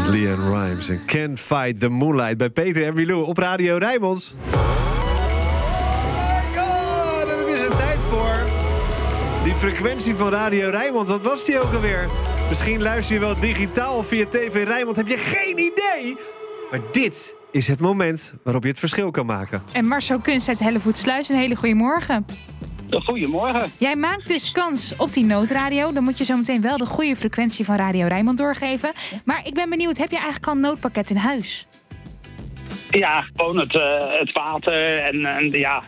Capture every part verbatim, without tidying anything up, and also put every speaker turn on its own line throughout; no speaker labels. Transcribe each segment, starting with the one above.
is LeAnn Rimes en Can't Fight the Moonlight bij Peter en Milou op Radio Rijnmond. Oh my god, en het is een tijd voor die frequentie van Radio Rijnmond. Wat was die ook alweer? Misschien luister je wel digitaal via T V Rijnmond, heb je geen idee? Maar dit is het moment waarop je het verschil kan maken.
En Marcel Kunst uit Hellevoetsluis, een hele goede morgen.
Goedemorgen.
Jij maakt dus kans op die noodradio. Dan moet je zo meteen wel de goede frequentie van Radio Rijnmond doorgeven. Maar ik ben benieuwd, heb je eigenlijk al een noodpakket in huis?
Ja, gewoon het, uh, het water en, en ja,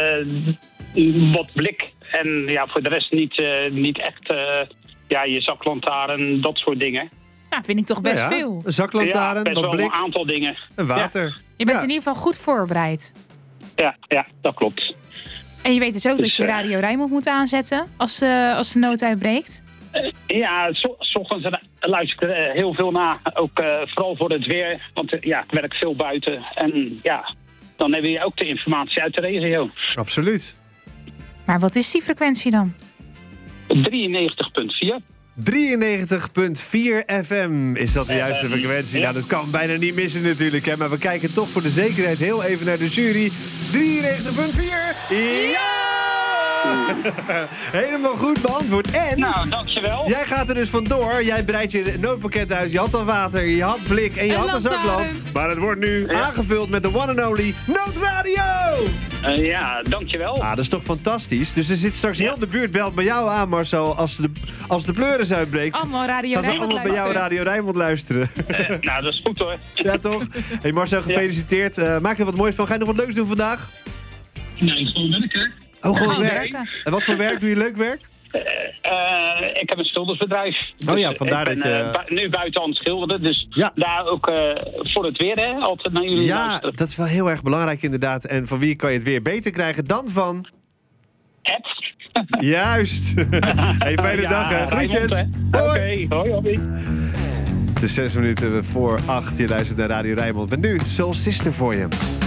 uh, wat blik. En ja, voor de rest niet, uh, niet echt uh, ja, je zaklantaarn, dat soort dingen.
Nou, vind ik toch best
ja, ja.
veel.
Een zaklantaarn,
ja, best
wat
wel
blik,
een aantal dingen.
en water. Ja.
Je bent
ja.
in ieder geval goed voorbereid.
Ja, ja, dat klopt.
En je weet dus ook
Dus,
dat je
uh,
Radio Rijnmond moet aanzetten als, uh, als de nood uitbreekt.
Uh, ja, s ochtends luister ik er heel veel na. Ook uh, vooral voor het weer. Want uh, ja, ik werk veel buiten. En ja, dan heb je ook de informatie uit de regio.
Absoluut.
Maar wat is die frequentie dan?
drieënnegentig komma vier.
drieënnegentig komma vier F M is dat de juiste
uh,
frequentie.
Ja.
Nou, dat kan bijna niet missen natuurlijk, hè. Maar we kijken toch voor de zekerheid heel even naar de jury. drieënnegentig komma vier. Ja! Helemaal goed beantwoord. En
Nou, dankjewel.
jij gaat er dus vandoor. Jij breidt je noodpakket uit. Je had al water, je had blik en je
Een
had een
lantaarn.
zaklamp. Maar het wordt nu
Ja.
aangevuld met de one and only Noodradio!
Uh, ja, dankjewel.
Ah, dat is toch fantastisch? Dus er zit straks
Ja.
heel de buurt belt bij jou aan, Marcel. Als de, als de pleuris uitbreekt,
Allemaal Radio
gaan ze
Rijnmond
allemaal bij jou
luisteren.
Radio Rijnmond luisteren.
Uh, nou, dat is goed hoor.
Ja, toch? Hey Marcel, gefeliciteerd. Uh, maak er wat moois van. Ga je nog wat leuks doen vandaag?
Nee, gewoon werken.
Oh, gewoon
Gewoon
werk.
werken.
En wat voor werk? Doe je leuk werk?
Uh, uh, ik heb een schildersbedrijf.
Oh ja,
Dus
vandaar
ik ben,
dat je-
uh, bu nu buiten aan het schilderen. Dus
Ja.
daar ook uh, voor het weer, hè, altijd naar jullie
Ja,
luisteren.
dat is wel heel erg belangrijk inderdaad. En van wie kan je het weer beter krijgen dan van...
Ed.
Juist. Hey, fijne
Ja,
dag, hè.
Rijnmond,
Groetjes.
hè.
Hoi.
Oké, hoi, hoi.
Het is zes minuten voor acht. Je luistert naar Radio Rijnmond. Met nu Soul Sister voor je.